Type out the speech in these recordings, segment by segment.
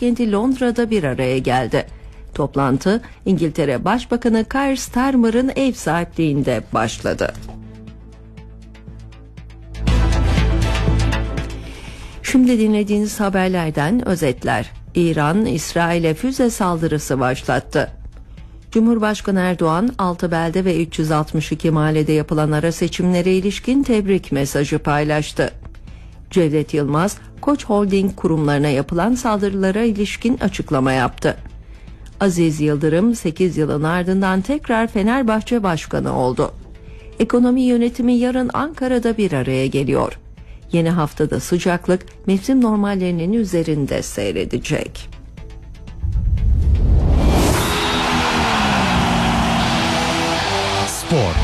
başkenti Londra'da bir araya geldi. Toplantı İngiltere Başbakanı Keir Starmer'ın ev sahipliğinde başladı. Şimdi dinlediğiniz haberlerden özetler. İran, İsrail'e füze saldırısı başlattı. Cumhurbaşkanı Erdoğan, 6 belde ve 362 mahallede yapılan ara seçimlere ilişkin tebrik mesajı paylaştı. Cevdet Yılmaz, Koç Holding kurumlarına yapılan saldırılara ilişkin açıklama yaptı. Aziz Yıldırım, 8 yılın ardından tekrar Fenerbahçe Başkanı oldu. Ekonomi yönetimi yarın Ankara'da bir araya geliyor. Yeni haftada sıcaklık mevsim normallerinin üzerinde seyredecek. Spor.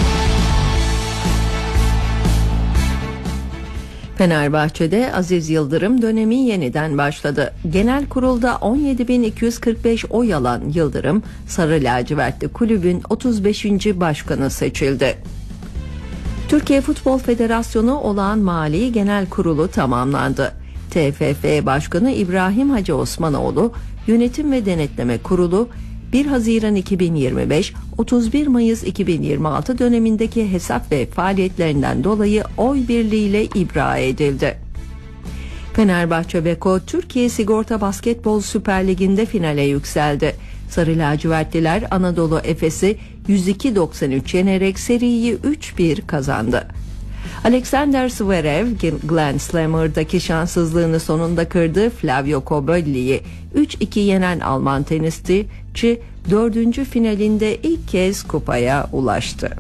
Fenerbahçe'de Aziz Yıldırım dönemi yeniden başladı. Genel kurulda 17.245 oy alan Yıldırım, Sarı Lacivertli kulübün 35. başkanı seçildi. Türkiye Futbol Federasyonu Olağan Mali Genel Kurulu tamamlandı. TFF Başkanı İbrahim Hacı Osmanoğlu, Yönetim ve Denetleme Kurulu 1 Haziran 2025, 31 Mayıs 2026 dönemindeki hesap ve faaliyetlerinden dolayı oy birliğiyle ibra edildi. Fenerbahçe Beko Türkiye Sigorta Basketbol Süper Ligi'nde finale yükseldi. Sarı lacivertliler Anadolu Efes'i 102-93 yenerek seriyi 3-1 kazandı. Alexander Zverev, Grand Slam'daki şanssızlığını sonunda kırdı. Flavio Cobolli'yi 3-2 yenen Alman tenisçi 4. finalinde ilk kez kupaya ulaştı.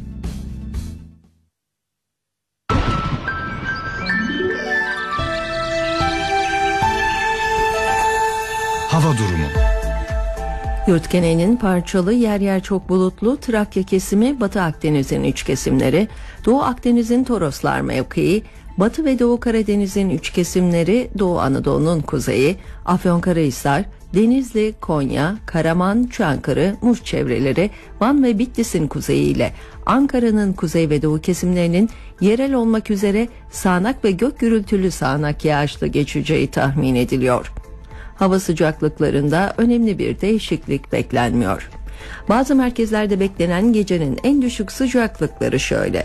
Hava durumu. Yurt genelinin parçalı, yer yer çok bulutlu, Trakya kesimi, Batı Akdeniz'in iç kesimleri, Doğu Akdeniz'in Toroslar mevkii, Batı ve Doğu Karadeniz'in iç kesimleri, Doğu Anadolu'nun kuzeyi, Afyonkarahisar, Denizli, Konya, Karaman, Çankırı, Muş çevreleri, Van ve Bitlis'in kuzeyi ile Ankara'nın kuzey ve doğu kesimlerinin yerel olmak üzere sağanak ve gök gürültülü sağanak yağışlı geçeceği tahmin ediliyor. Hava sıcaklıklarında önemli bir değişiklik beklenmiyor. Bazı merkezlerde beklenen gecenin en düşük sıcaklıkları şöyle.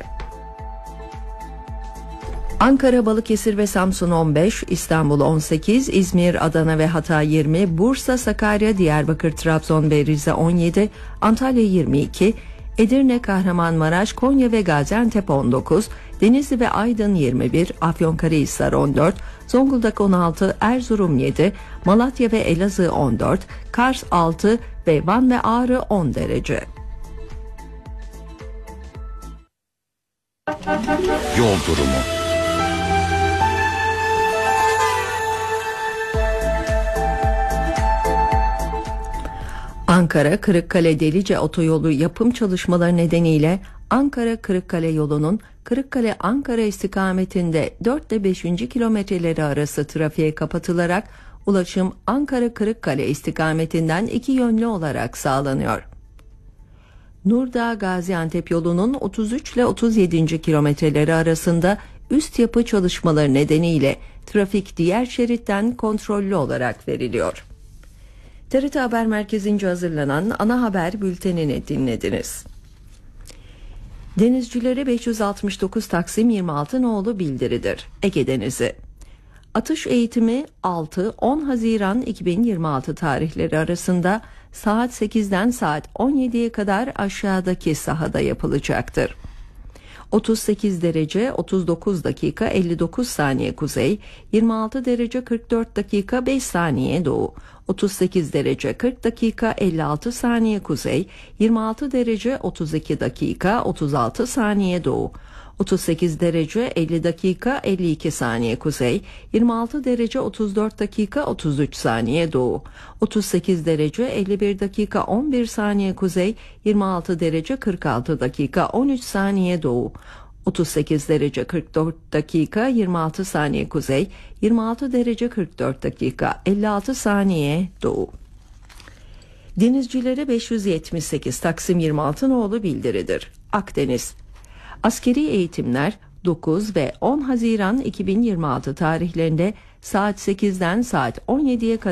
Ankara, Balıkesir ve Samsun 15, İstanbul 18, İzmir, Adana ve Hatay 20, Bursa, Sakarya, Diyarbakır, Trabzon ve Rize 17, Antalya 22, Edirne, Kahramanmaraş, Konya ve Gaziantep 19, Denizli ve Aydın 21, Afyonkarahisar 14, Zonguldak 16, Erzurum 7, Malatya ve Elazığ 14, Kars 6 ve Van ve Ağrı 10 derece. Yol durumu. Ankara-Kırıkkale-Delice otoyolu yapım çalışmaları nedeniyle Ankara-Kırıkkale yolunun Kırıkkale-Ankara istikametinde 4 ile 5. kilometreleri arası trafiğe kapatılarak ulaşım Ankara-Kırıkkale istikametinden 2 yönlü olarak sağlanıyor. Nurdağ-Gaziantep yolunun 33 ile 37. kilometreleri arasında üst yapı çalışmaları nedeniyle trafik diğer şeritten kontrollü olarak veriliyor. TRT Haber Merkezi'nce hazırlanan ana haber bültenini dinlediniz. Denizcilere 569 Taksim 26 nolu bildiridir. Ege Denizi. Atış eğitimi 6-10 Haziran 2026 tarihleri arasında saat 8'den saat 17'ye kadar aşağıdaki sahada yapılacaktır. 38 derece 39 dakika 59 saniye kuzey, 26 derece 44 dakika 5 saniye doğu, 38 derece 40 dakika 56 saniye kuzey, 26 derece 32 dakika 36 saniye doğu, 38 derece 50 dakika 52 saniye kuzey, 26 derece 34 dakika 33 saniye doğu, 38 derece 51 dakika 11 saniye kuzey, 26 derece 46 dakika 13 saniye doğu, 38 derece 44 dakika 26 saniye kuzey, 26 derece 44 dakika 56 saniye doğu. Denizcilere 578 Taksim 26 nolu bildiridir. Akdeniz. Askeri eğitimler 9 ve 10 Haziran 2026 tarihlerinde saat 8'den saat 17'ye kadar